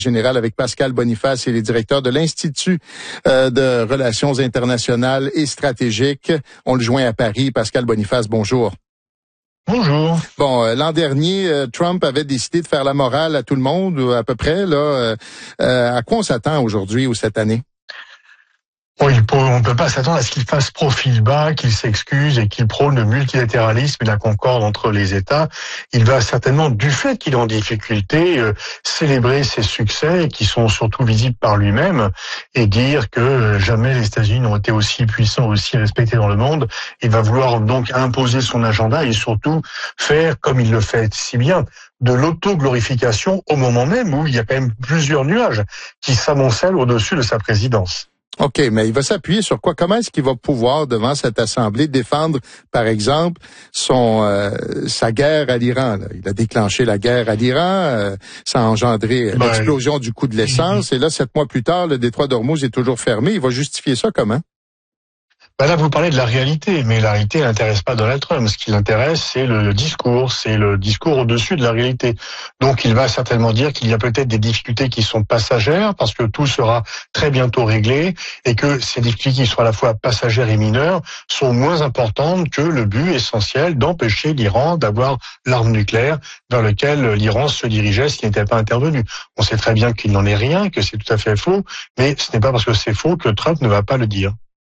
général avec Pascal Boniface, il est directeur de l'Institut de Relations internationales et stratégiques. On le joint à Paris. Pascal Boniface, bonjour. Bonjour. Bon, l'an dernier, Trump avait décidé de faire la morale à tout le monde, à peu près. Là, à quoi on s'attend aujourd'hui ou cette année? On ne peut pas s'attendre à ce qu'il fasse profil bas, qu'il s'excuse et qu'il prône le multilatéralisme et la concorde entre les États. Il va certainement, du fait qu'il est en difficulté, célébrer ses succès qui sont surtout visibles par lui-même et dire que jamais les États-Unis n'ont été aussi puissants, aussi respectés dans le monde. Il va vouloir donc imposer son agenda et surtout faire, comme il le fait si bien, de l'auto-glorification au moment même où il y a quand même plusieurs nuages qui s'amoncellent au-dessus de sa présidence. OK, mais il va s'appuyer sur quoi? Comment est-ce qu'il va pouvoir, devant cette Assemblée, défendre, par exemple, sa guerre à l'Iran? Là? Il a déclenché la guerre à l'Iran, ça a engendré l'explosion du coût de l'essence, et là, 7 mois plus tard, le détroit d'Ormuz est toujours fermé. Il va justifier ça comment? Là, vous parlez de la réalité, mais la réalité n'intéresse pas Donald Trump. Ce qui l'intéresse, c'est le discours au-dessus de la réalité. Donc, il va certainement dire qu'il y a peut-être des difficultés qui sont passagères, parce que tout sera très bientôt réglé, et que ces difficultés qui sont à la fois passagères et mineures sont moins importantes que le but essentiel d'empêcher l'Iran d'avoir l'arme nucléaire vers lequel l'Iran se dirigeait s'il n'était pas intervenu. On sait très bien qu'il n'en est rien, que c'est tout à fait faux, mais ce n'est pas parce que c'est faux que Trump ne va pas le dire.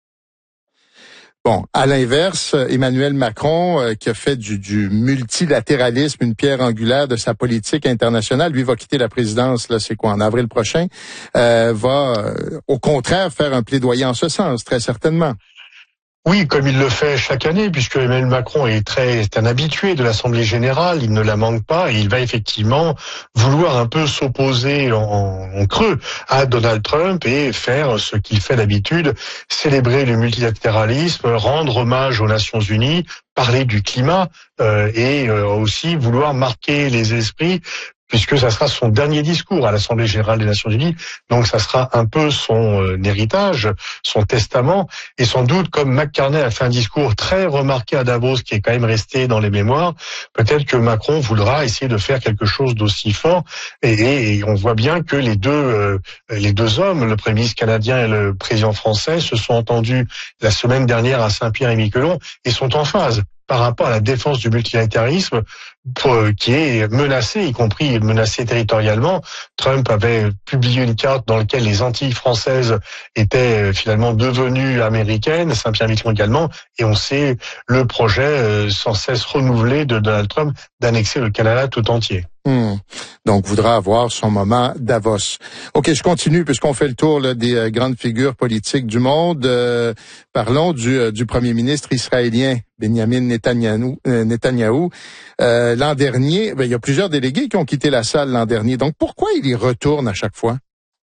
Bon, à l'inverse, Emmanuel Macron, qui a fait du multilatéralisme une pierre angulaire de sa politique internationale, lui va quitter la présidence, là, c'est quoi, en avril prochain, va au contraire faire un plaidoyer en ce sens, très certainement. Oui, comme il le fait chaque année, puisque Emmanuel Macron est un habitué de l'Assemblée générale, il ne la manque pas, et il va effectivement vouloir un peu s'opposer en creux à Donald Trump et faire ce qu'il fait d'habitude, célébrer le multilatéralisme, rendre hommage aux Nations Unies, parler du climat et aussi vouloir marquer les esprits, puisque ça sera son dernier discours à l'Assemblée générale des Nations Unies, donc ça sera un peu son héritage, son testament, et sans doute, comme McCartney a fait un discours très remarqué à Davos, qui est quand même resté dans les mémoires, peut-être que Macron voudra essayer de faire quelque chose d'aussi fort, et on voit bien que les deux hommes, le Premier ministre canadien et le président français, se sont entendus la semaine dernière à Saint-Pierre-et-Miquelon, et sont en phase par rapport à la défense du multilatéralisme qui est menacé, y compris menacé territorialement. Trump avait publié une carte dans laquelle les Antilles françaises étaient finalement devenues américaines, Saint-Pierre-et-Miquelon également, et on sait le projet sans cesse renouvelé de Donald Trump d'annexer le Canada tout entier. Donc, voudra avoir son moment Davos. OK, je continue puisqu'on fait le tour là, des grandes figures politiques du monde. Parlons du premier ministre israélien, Benjamin Netanyahou. L'an dernier, il y a plusieurs délégués qui ont quitté la salle l'an dernier. Donc, pourquoi il y retourne à chaque fois?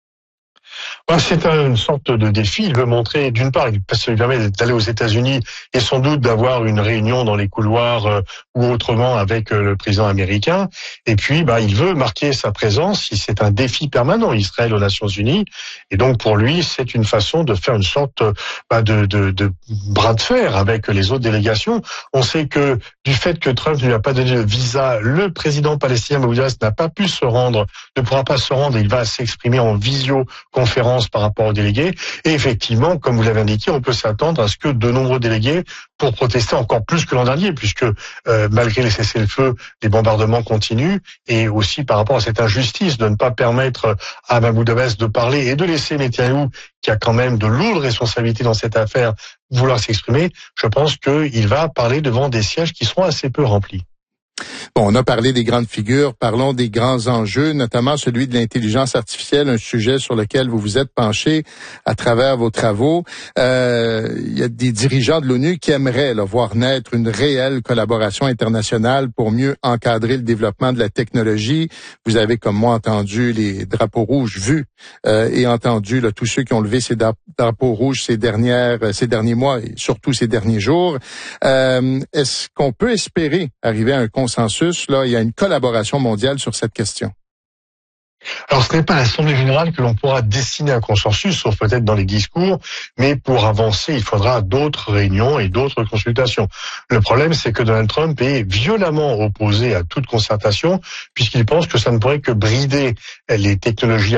C'est une sorte de défi. Il veut montrer, d'une part, parce qu'il permet d'aller aux États-Unis et sans doute d'avoir une réunion dans les couloirs ou autrement avec le président américain. Et puis, il veut marquer sa présence. C'est un défi permanent, Israël aux Nations Unies. Et donc, pour lui, c'est une façon de faire une sorte de bras de fer avec les autres délégations. On sait que du fait que Trump ne lui a pas donné de visa, le président palestinien Mahmoud Abbas n'a pas pu se rendre, ne pourra pas se rendre. Il va s'exprimer en visioconférence par rapport aux délégués. Et effectivement, comme vous l'avez indiqué, on peut s'attendre à ce que de nombreux délégués, pour protester encore plus que l'an dernier, puisque malgré les cessez-le-feu, les bombardements continuent, et aussi par rapport à cette injustice de ne pas permettre à Mahmoud Abbas de parler et de laisser Netanyahou, qui a quand même de lourdes responsabilités dans cette affaire, vouloir s'exprimer, je pense qu'il va parler devant des sièges qui seront assez peu remplis. Bon, on a parlé des grandes figures, parlons des grands enjeux, notamment celui de l'intelligence artificielle, un sujet sur lequel vous vous êtes penché à travers vos travaux. Il y a des dirigeants de l'ONU qui aimeraient voir naître une réelle collaboration internationale pour mieux encadrer le développement de la technologie. Vous avez, comme moi, entendu les drapeaux rouges vus et entendu tous ceux qui ont levé ces drapeaux rouges ces derniers mois et surtout ces derniers jours. Est-ce qu'on peut espérer arriver à un consensus? Là, il y a une collaboration mondiale sur cette question. Alors, ce n'est pas à l'Assemblée générale que l'on pourra dessiner un consensus, sauf peut-être dans les discours, mais pour avancer, il faudra d'autres réunions et d'autres consultations. Le problème, c'est que Donald Trump est violemment opposé à toute concertation, puisqu'il pense que ça ne pourrait que brider les technologies